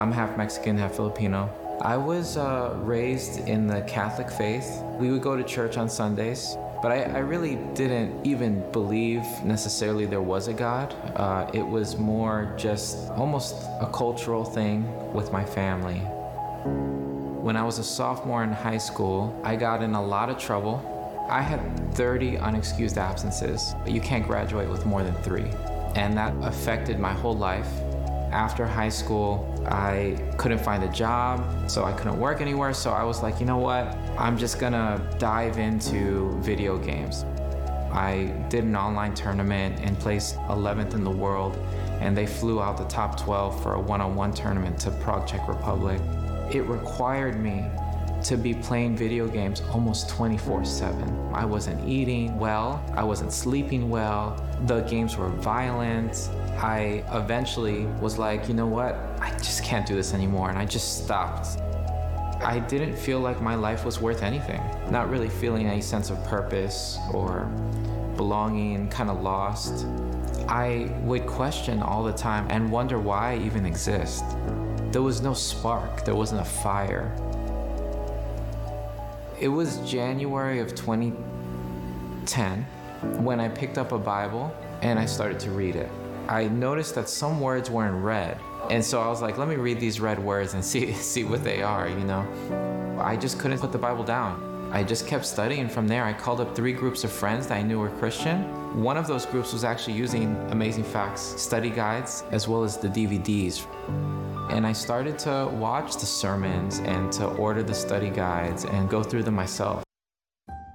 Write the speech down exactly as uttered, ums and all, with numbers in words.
I'm half Mexican, half Filipino. I was uh, raised in the Catholic faith. We would go to church on Sundays, but I, I really didn't even believe necessarily there was a God. Uh, it was more just almost a cultural thing with my family. When I was a sophomore in high school, I got in a lot of trouble. I had thirty unexcused absences. You can't graduate with more than three. And that affected my whole life. After high school, I couldn't find a job, so I couldn't work anywhere. So I was like, you know what? I'm just gonna dive into video games. I did an online tournament and placed eleventh in the world, and they flew out the top twelve for a one-on-one tournament to Prague, Czech Republic. It required me to be playing video games almost twenty-four seven. I wasn't eating well, I wasn't sleeping well, the games were violent. I eventually was like, you know what, I just can't do this anymore, and I just stopped. I didn't feel like my life was worth anything, not really feeling any sense of purpose or belonging, kind of lost. I would question all the time and wonder why I even exist. There was no spark, there wasn't a fire. It was January of twenty ten when I picked up a Bible and I started to read it. I noticed that some words were in red, and so I was like, let me read these red words and see see what they are, you know? I just couldn't put the Bible down. I just kept studying from there. I called up three groups of friends that I knew were Christian. One of those groups was actually using Amazing Facts study guides as well as the D V Ds. And I started to watch the sermons and to order the study guides and go through them myself.